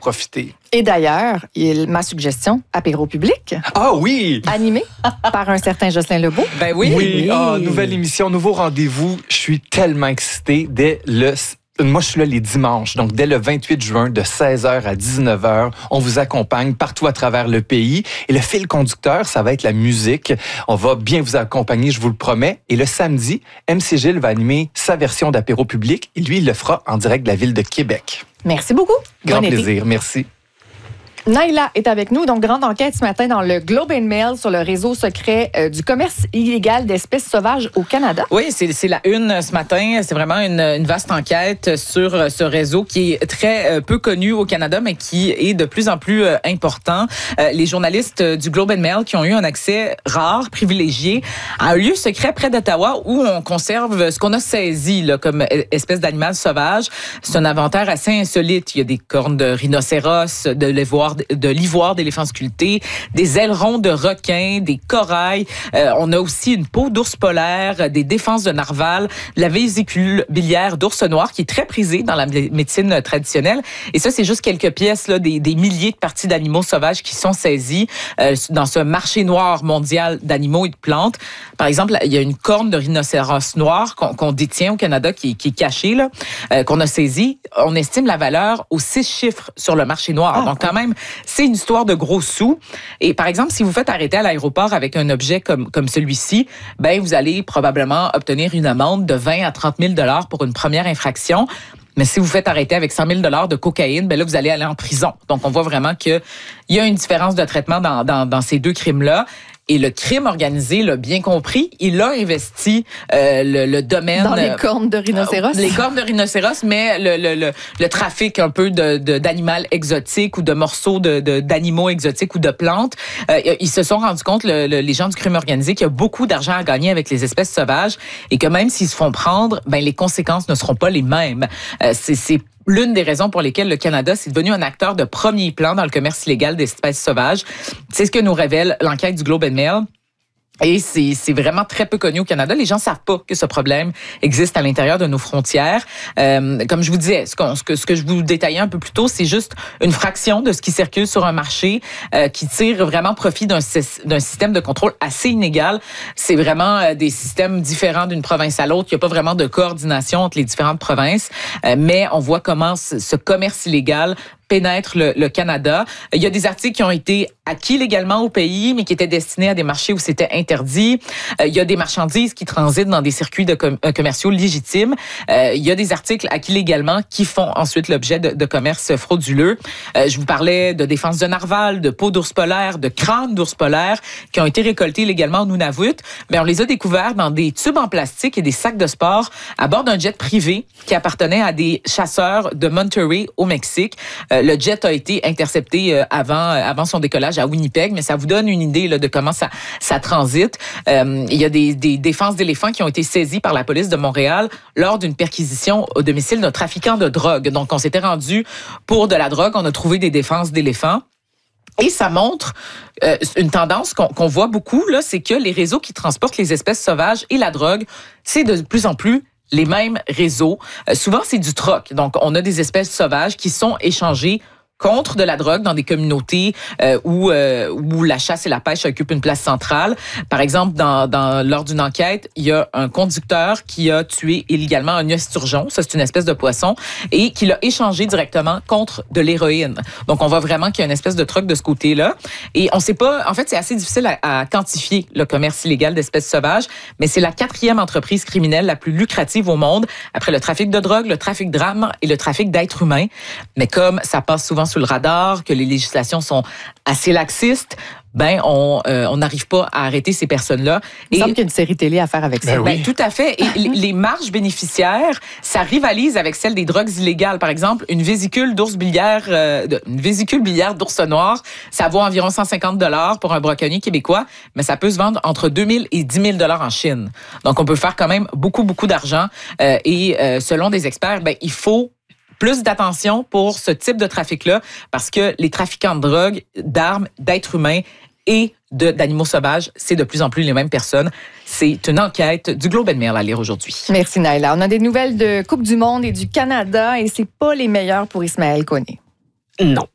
profiter. Et d'ailleurs, ma suggestion, apéro public. Ah oui! Animé par un certain Jocelyn Lebeau. Ben oui. Oui, nouvelle émission, nouveau rendez-vous. Je suis tellement excitée Moi, je suis là les dimanches, donc dès le 28 juin, de 16h à 19h, on vous accompagne partout à travers le pays. Et le fil conducteur, ça va être la musique. On va bien vous accompagner, je vous le promets. Et le samedi, MC Gilles va animer sa version d'apéro public. Et lui, il le fera en direct de la ville de Québec. Merci beaucoup. Grand Bon plaisir, été. Merci. Naïla est avec nous. Donc, grande enquête ce matin dans le Globe and Mail sur le réseau secret du commerce illégal d'espèces sauvages au Canada. Oui, c'est la une ce matin. C'est vraiment une vaste enquête sur ce réseau qui est très peu connu au Canada, mais qui est de plus en plus important. Les journalistes du Globe and Mail qui ont eu un accès rare, privilégié, à un lieu secret près d'Ottawa où on conserve ce qu'on a saisi là, comme espèce d'animal sauvage. C'est un inventaire assez insolite. Il y a des cornes de rhinocéros, de l'ivoire d'éléphant sculpté, des ailerons de requins, des corails. On a aussi une peau d'ours polaire, des défenses de narval, la vésicule biliaire d'ours noir qui est très prisée dans la médecine traditionnelle. Et ça, c'est juste quelques pièces là, des milliers de parties d'animaux sauvages qui sont saisies dans ce marché noir mondial d'animaux et de plantes. Par exemple, il y a une corne de rhinocéros noir qu'on détient au Canada qui est cachée, là, qu'on a saisie. On estime la valeur aux 6 chiffres sur le marché noir. Donc quand même, c'est une histoire de gros sous. Et par exemple, si vous faites arrêter à l'aéroport avec un objet comme celui-ci, ben vous allez probablement obtenir une amende de 20 à 30 000 $ pour une première infraction. Mais si vous faites arrêter avec 100 000 $ de cocaïne, ben là, vous allez aller en prison. Donc, on voit vraiment qu'il y a une différence de traitement dans ces deux crimes-là. Et le crime organisé l'a bien compris. Il a investi le domaine... Dans les cornes de rhinocéros. Les cornes de rhinocéros, mais le trafic un peu d'animaux exotiques ou de morceaux d'animaux exotiques ou de plantes. Ils se sont rendus compte, les gens du crime organisé, qu'il y a beaucoup d'argent à gagner avec les espèces sauvages et que même s'ils se font prendre, ben les conséquences ne seront pas les mêmes. C'est l'une des raisons pour lesquelles le Canada s'est devenu un acteur de premier plan dans le commerce illégal d'espèces sauvages. C'est ce que nous révèle l'enquête du Globe and Mail. Et c'est vraiment très peu connu au Canada. Les gens savent pas que ce problème existe à l'intérieur de nos frontières. Comme je vous disais, ce que je vous détaillais un peu plus tôt, c'est juste une fraction de ce qui circule sur un marché qui tire vraiment profit d'un système de contrôle assez inégal. C'est vraiment des systèmes différents d'une province à l'autre. Il n'y a pas vraiment de coordination entre les différentes provinces. Mais on voit comment ce commerce illégal pénètre le Canada. Il y a des articles qui ont été acquis légalement au pays, mais qui étaient destinés à des marchés où c'était interdit. Il y a des marchandises qui transitent dans des circuits commerciaux légitimes. Il y a des articles acquis légalement qui font ensuite l'objet de commerce frauduleux. Je vous parlais de défense de narval, de peau d'ours polaire, de crâne d'ours polaire qui ont été récoltés légalement au Nunavut. Mais on les a découverts dans des tubes en plastique et des sacs de sport à bord d'un jet privé qui appartenait à des chasseurs de Monterey au Mexique. Le jet a été intercepté avant son décollage à Winnipeg, mais ça vous donne une idée là, de comment ça transite. Il y a des défenses d'éléphants qui ont été saisies par la police de Montréal lors d'une perquisition au domicile d'un trafiquant de drogue. Donc, on s'était rendu pour de la drogue. On a trouvé des défenses d'éléphants. Et ça montre une tendance qu'on voit beaucoup, là, c'est que les réseaux qui transportent les espèces sauvages et la drogue, c'est de plus en plus les mêmes réseaux. Souvent, c'est du troc. Donc, on a des espèces sauvages qui sont échangées contre de la drogue dans des communautés où la chasse et la pêche occupent une place centrale. Par exemple, lors d'une enquête, il y a un conducteur qui a tué illégalement un esturgeon, ça c'est une espèce de poisson, et qui l'a échangé directement contre de l'héroïne. Donc on voit vraiment qu'il y a une espèce de truc de ce côté-là. Et on sait pas, en fait c'est assez difficile à quantifier le commerce illégal d'espèces sauvages, mais c'est la 4e entreprise criminelle la plus lucrative au monde, après le trafic de drogue, le trafic d'armes et le trafic d'êtres humains. Mais comme ça passe souvent sous le radar, que les législations sont assez laxistes, ben on n'arrive pas à arrêter ces personnes-là. Il semble qu'il y a une série télé à faire avec ça. Ben, tout à fait. Et les marges bénéficiaires, ça rivalise avec celles des drogues illégales. Par exemple, une vésicule biliaire d'ours noir, ça vaut environ 150 $ pour un braconnier québécois, mais ça peut se vendre entre 2 000 et 10 000 $ en Chine. Donc, on peut faire quand même beaucoup, beaucoup d'argent. Et selon des experts, ben il faut plus d'attention pour ce type de trafic-là parce que les trafiquants de drogue, d'armes, d'êtres humains et d'animaux sauvages, c'est de plus en plus les mêmes personnes. C'est une enquête du Globe and Mail à lire aujourd'hui. Merci Naïla. On a des nouvelles de Coupe du Monde et du Canada et c'est pas les meilleures pour Ismaël Koné. Non.